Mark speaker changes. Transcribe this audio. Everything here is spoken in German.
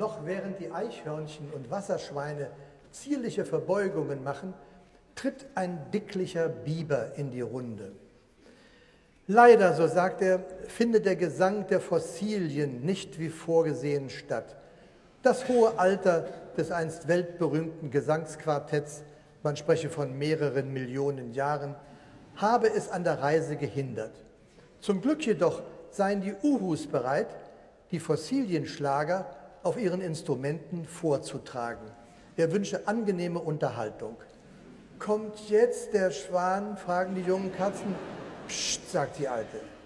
Speaker 1: Noch während die Eichhörnchen und Wasserschweine zierliche Verbeugungen machen, tritt ein dicklicher Biber in die Runde. Leider, so sagt er, findet der Gesang der Fossilien nicht wie vorgesehen statt. Das hohe Alter des einst weltberühmten Gesangsquartetts, man spreche von mehreren Millionen Jahren, habe es an der Reise gehindert. Zum Glück jedoch seien die Uhus bereit, die Fossilienschlager auf ihren Instrumenten vorzutragen. Er wünsche angenehme Unterhaltung. »Kommt jetzt der Schwan?« fragen die jungen Katzen. »Psst«, sagt die Alte.